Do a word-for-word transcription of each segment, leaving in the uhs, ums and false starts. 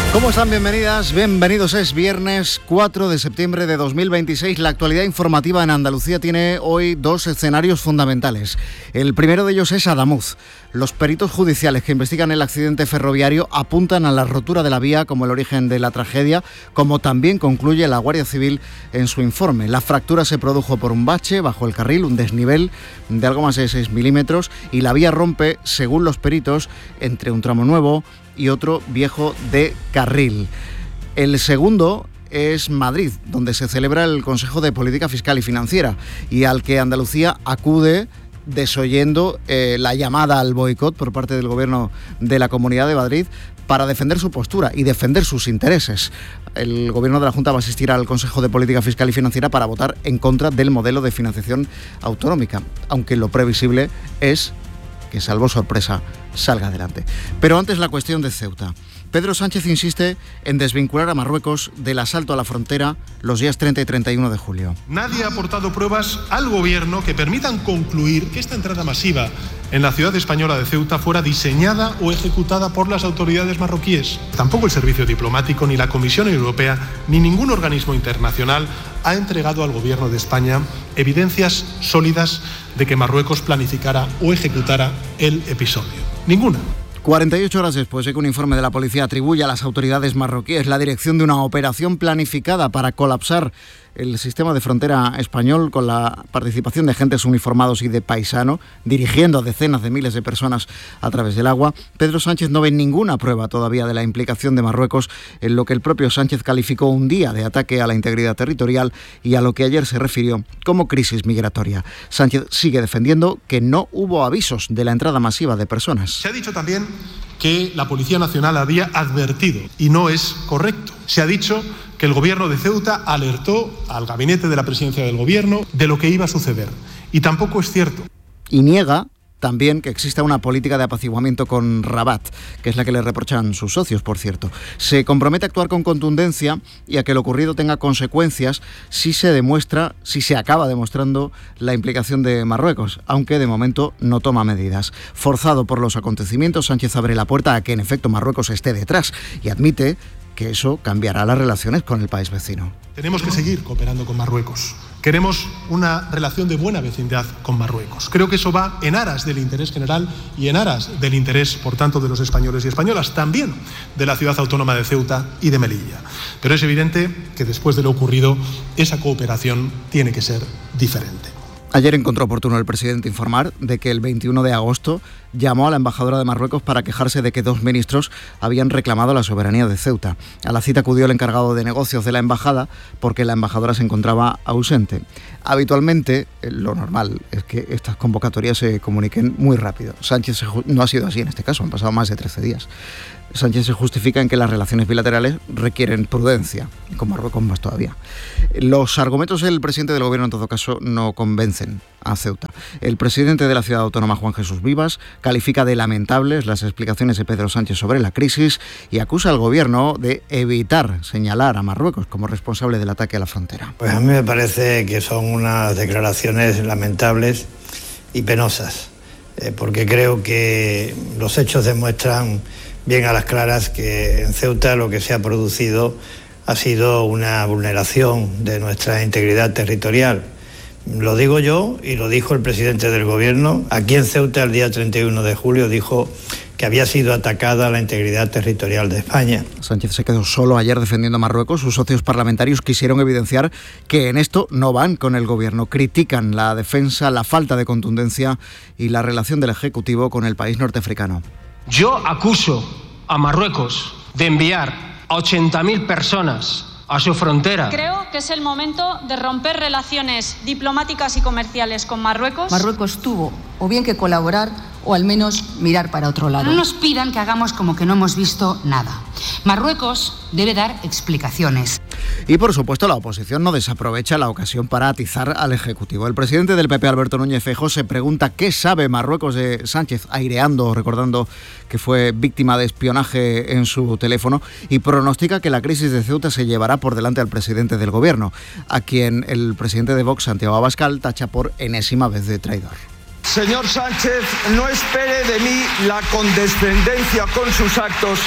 ¿Cómo están? Bienvenidas, bienvenidos. Es viernes cuatro de septiembre de dos mil veintiséis. La actualidad informativa en Andalucía tiene hoy dos escenarios fundamentales. El primero de ellos es Adamuz. Los peritos judiciales que investigan el accidente ferroviario apuntan a la rotura de la vía como el origen de la tragedia, como también concluye la Guardia Civil en su informe. La fractura se produjo por un bache bajo el carril, un desnivel de algo más de seis milímetros, y la vía rompe, según los peritos, entre un tramo nuevo y otro viejo de carril. El segundo es Madrid, donde se celebra el Consejo de Política Fiscal y Financiera y al que Andalucía acude desoyendo eh, la llamada al boicot por parte del Gobierno de la Comunidad de Madrid para defender su postura y defender sus intereses. El Gobierno de la Junta va a asistir al Consejo de Política Fiscal y Financiera para votar en contra del modelo de financiación autonómica, aunque lo previsible es que, salvo sorpresa, salga adelante. Pero antes la cuestión de Ceuta. Pedro Sánchez insiste en desvincular a Marruecos del asalto a la frontera los días treinta y treinta y uno de julio. Nadie ha aportado pruebas al gobierno que permitan concluir que esta entrada masiva en la ciudad española de Ceuta fuera diseñada o ejecutada por las autoridades marroquíes. Tampoco el Servicio Diplomático, ni la Comisión Europea, ni ningún organismo internacional ha entregado al gobierno de España evidencias sólidas de que Marruecos planificara o ejecutara el episodio. Ninguna. cuarenta y ocho horas después de que un informe de la policía atribuye a las autoridades marroquíes la dirección de una operación planificada para colapsar el sistema de frontera español con la participación de agentes uniformados y de paisano, dirigiendo a decenas de miles de personas a través del agua, Pedro Sánchez no ve ninguna prueba todavía de la implicación de Marruecos en lo que el propio Sánchez calificó un día de ataque a la integridad territorial y a lo que ayer se refirió como crisis migratoria. Sánchez sigue defendiendo que no hubo avisos de la entrada masiva de personas. Se ha dicho también que la Policía Nacional había advertido, y no es correcto. Se ha dicho que el gobierno de Ceuta alertó al gabinete de la presidencia del gobierno de lo que iba a suceder, y tampoco es cierto. Y niega también que exista una política de apaciguamiento con Rabat, que es la que le reprochan sus socios, por cierto. Se compromete a actuar con contundencia y a que lo ocurrido tenga consecuencias si se demuestra, si se acaba demostrando la implicación de Marruecos, aunque de momento no toma medidas. Forzado por los acontecimientos, Sánchez abre la puerta a que en efecto Marruecos esté detrás y admite que eso cambiará las relaciones con el país vecino. Tenemos que seguir cooperando con Marruecos. Queremos una relación de buena vecindad con Marruecos. Creo que eso va en aras del interés general y en aras del interés, por tanto, de los españoles y españolas, también de la ciudad autónoma de Ceuta y de Melilla. Pero es evidente que después de lo ocurrido, esa cooperación tiene que ser diferente. Ayer encontró oportuno el presidente informar de que el veintiuno de agosto llamó a la embajadora de Marruecos para quejarse de que dos ministros habían reclamado la soberanía de Ceuta. A la cita acudió el encargado de negocios de la embajada porque la embajadora se encontraba ausente. Habitualmente, lo normal es que estas convocatorias se comuniquen muy rápido. Sánchez no ha sido así en este caso, han pasado más de trece días. Sánchez se justifica en que las relaciones bilaterales requieren prudencia, y con Marruecos más todavía. Los argumentos del presidente del gobierno, en todo caso, no convencen a Ceuta. El presidente de la ciudad autónoma, Juan Jesús Vivas, califica de lamentables las explicaciones de Pedro Sánchez sobre la crisis y acusa al gobierno de evitar señalar a Marruecos como responsable del ataque a la frontera. Pues a mí me parece que son unas declaraciones lamentables y penosas, eh, porque creo que los hechos demuestran bien a las claras que en Ceuta lo que se ha producido ha sido una vulneración de nuestra integridad territorial. Lo digo yo y lo dijo el presidente del gobierno. Aquí en Ceuta el día treinta y uno de julio dijo que había sido atacada la integridad territorial de España. Sánchez se quedó solo ayer defendiendo a Marruecos. Sus socios parlamentarios quisieron evidenciar que en esto no van con el gobierno. Critican la defensa, la falta de contundencia y la relación del Ejecutivo con el país norteafricano. Yo acuso a Marruecos de enviar a ochenta mil personas a su frontera. Creo que es el momento de romper relaciones diplomáticas y comerciales con Marruecos. Marruecos tuvo o bien que colaborar o al menos mirar para otro lado. No nos pidan que hagamos como que no hemos visto nada. Marruecos debe dar explicaciones. Y por supuesto la oposición no desaprovecha la ocasión para atizar al Ejecutivo. El presidente del P P, Alberto Núñez Feijóo, se pregunta qué sabe Marruecos de Sánchez, aireando, recordando que fue víctima de espionaje en su teléfono, y pronostica que la crisis de Ceuta se llevará por delante al presidente del gobierno, a quien el presidente de Vox, Santiago Abascal, tacha por enésima vez de traidor. Señor Sánchez, no espere de mí la condescendencia con sus actos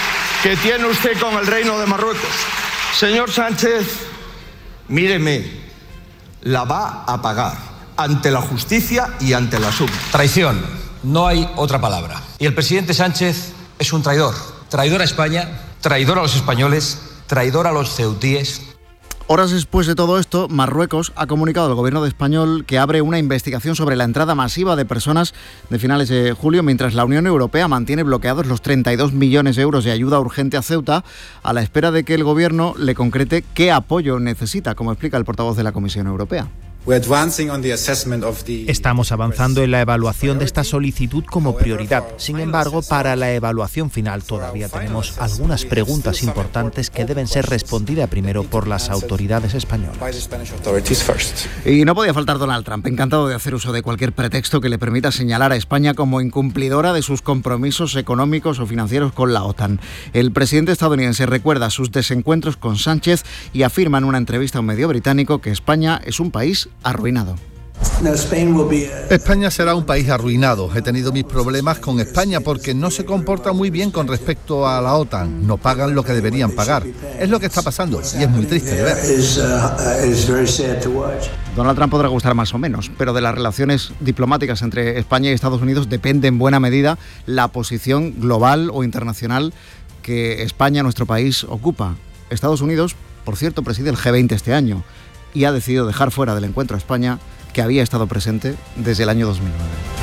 que tiene usted con el Reino de Marruecos. Señor Sánchez, míreme, la va a pagar ante la justicia y ante la suma. Traición, no hay otra palabra. Y el presidente Sánchez es un traidor. Traidor a España, traidor a los españoles, traidor a los ceutíes. Horas después de todo esto, Marruecos ha comunicado al gobierno de español que abre una investigación sobre la entrada masiva de personas de finales de julio, mientras la Unión Europea mantiene bloqueados los treinta y dos millones de euros de ayuda urgente a Ceuta, a la espera de que el gobierno le concrete qué apoyo necesita, como explica el portavoz de la Comisión Europea. Estamos avanzando en la evaluación de esta solicitud como prioridad. Sin embargo, para la evaluación final todavía tenemos algunas preguntas importantes que deben ser respondidas primero por las autoridades españolas. Y no podía faltar Donald Trump, encantado de hacer uso de cualquier pretexto que le permita señalar a España como incumplidora de sus compromisos económicos o financieros con la OTAN. El presidente estadounidense recuerda sus desencuentros con Sánchez y afirma en una entrevista a un medio británico que España es un país arruinado. España será un país arruinado. He tenido mis problemas con España porque no se comporta muy bien con respecto a la OTAN. No pagan lo que deberían pagar. Es lo que está pasando y es muy triste de ver. Donald Trump podrá gustar más o menos, pero de las relaciones diplomáticas entre España y Estados Unidos depende en buena medida la posición global o internacional que España, nuestro país, ocupa. Estados Unidos, por cierto, preside el G veinte este año y ha decidido dejar fuera del encuentro a España, que había estado presente desde el año dos mil nueve.